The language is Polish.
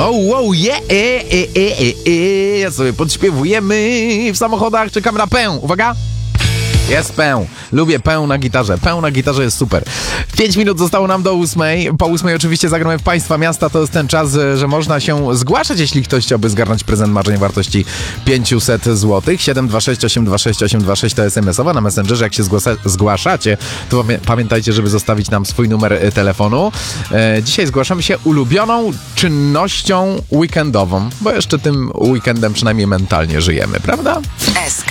Sobie podśpiewujemy w samochodach, czekam na pę. Uwaga! Jest pę. Lubię pę na gitarze. Pę na gitarze jest super. 5 minut zostało nam do 8. Po 8 oczywiście zagramy w Państwa Miasta. To jest ten czas, że można się zgłaszać, jeśli ktoś chciałby zgarnąć prezent marzeń wartości 500 zł. 726 826 826 to SMS-owa na Messengerze. Jak się zgłaszacie, to pamiętajcie, żeby zostawić nam swój numer telefonu. Dzisiaj zgłaszamy się ulubioną czynnością weekendową, bo jeszcze tym weekendem przynajmniej mentalnie żyjemy, prawda? SK